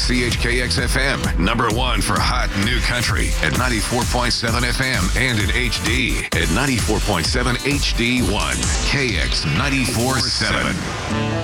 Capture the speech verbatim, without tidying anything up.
C H K X F M, number one for hot new country at ninety-four point seven F M and in H D at ninety-four point seven H D one. K X ninety-four point seven.